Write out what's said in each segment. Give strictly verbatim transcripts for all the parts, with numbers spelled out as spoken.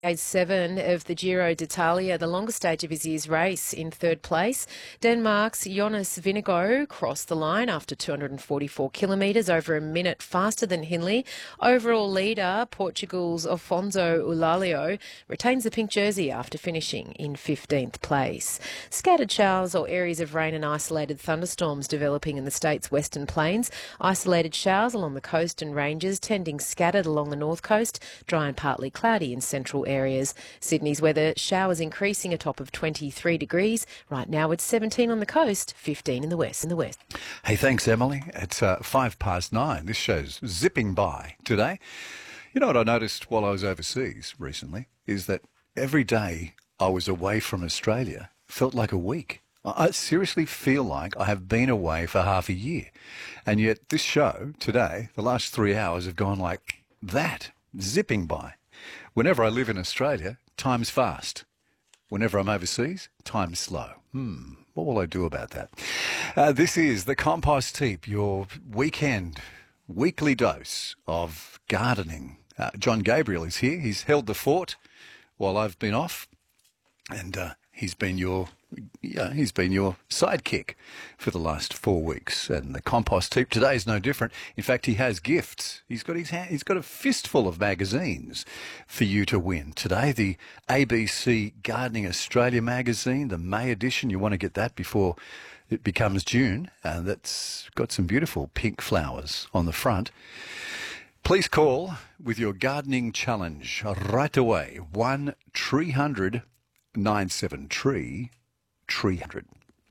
Stage seven of the Giro d'Italia, the longest stage of his year's race, in third place. Denmark's Jonas Vingegaard crossed the line after two hundred forty-four kilometres, over a minute faster than Hindley. Overall leader, Portugal's Afonso Eulalio, retains the pink jersey after finishing in fifteenth place. Scattered showers or areas of rain and isolated thunderstorms developing in the state's western plains. Isolated showers along the coast and ranges, tending scattered along the north coast, dry and partly cloudy in central areas. Sydney's weather, showers increasing, a top of twenty-three degrees. Right now it's seventeen on the coast, fifteen in the west. In the west. Hey, thanks, Emily. It's uh, five past nine. This show's zipping by today. You know what I noticed while I was overseas recently is that every day I was away from Australia felt like a week. I seriously feel like I have been away for half a year. And yet this show today, the last three hours have gone like that, zipping by. Whenever I live in Australia, time's fast. Whenever I'm overseas, time's slow. Hmm, what will I do about that? Uh, this is the Compost Heap, your weekend, weekly dose of gardening. Uh, John Gabriel is here. He's held the fort while I've been off, and uh, he's been your yeah, he's been your sidekick for the last four weeks. And the Compost Heap today is no different. In fact, he has gifts. He's got his hand, he's got a fistful of magazines for you to win today. The A B C Gardening Australia magazine, the May edition. You want to get that before it becomes June. And that's got some beautiful pink flowers on the front. Please call with your gardening challenge right away. one three hundred nine seven tree. three hundred.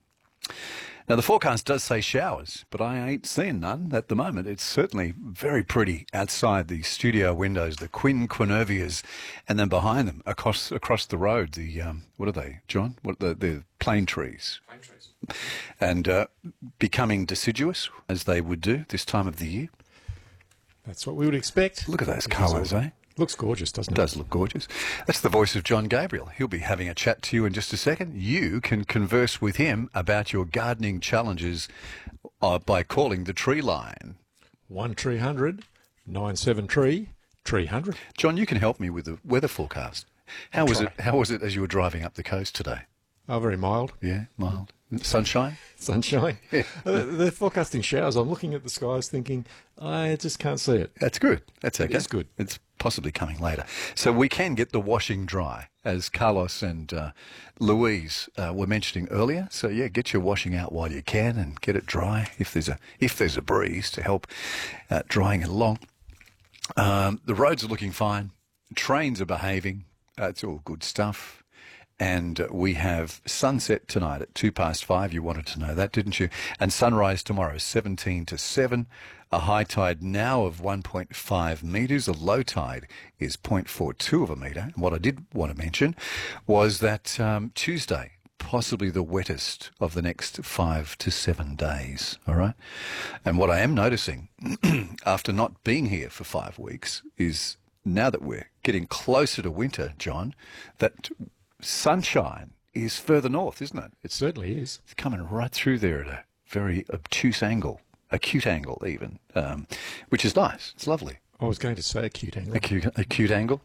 Now, the forecast does say showers, but I ain't seeing none at the moment. It's certainly very pretty outside the studio windows, the quinquenervias, and then behind them, across across the road, the, um, what are they, John? What the, the plane trees. Plane trees. And uh, becoming deciduous, as they would do this time of the year. That's what we would expect. Look at those colours, eh? Looks gorgeous, doesn't It it? does look gorgeous. That's the voice of John Gabriel. He'll be having a chat to you in just a second. You can converse with him about your gardening challenges uh, by calling the tree line. one three hundred nine seven tree, three hundred. John, you can help me with the weather forecast. How was Try. it? How was it as you were driving up the coast today? Oh, very mild. Yeah, mild. Sunshine? Sunshine. Yeah. Uh, They're forecasting showers. I'm looking at the skies thinking, I just can't see it. That's good. That's okay. It is good. It's possibly coming later. So we can get the washing dry, as Carlos and uh, Louise uh, were mentioning earlier. So, yeah, get your washing out while you can and get it dry if there's a if there's a breeze to help uh, drying it along. Um, the roads are looking fine. Trains are behaving. Uh, it's all good stuff. And we have sunset tonight at two past five. You wanted to know that, didn't you? And sunrise tomorrow, seventeen to seven. A high tide now of one point five metres. A low tide is zero point four two of a metre. And what I did want to mention was that um, Tuesday, possibly the wettest of the next five to seven days. All right. And what I am noticing after not being here for five weeks is now that we're getting closer to winter, John, that sunshine is further north, isn't it? It certainly is. It's coming right through there at a very obtuse angle, acute angle even, um, which is nice. It's lovely. I was going to say acute angle. Acute, acute angle.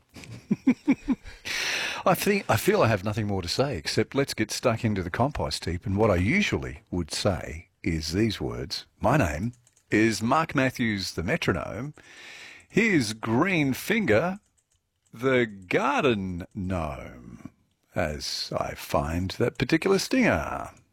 I think I feel I have nothing more to say except let's get stuck into the compost heap. And what I usually would say is these words. My name is Mark Matthews, the metronome. Here's Green Finger, the garden gnome, as I find that particular stinger.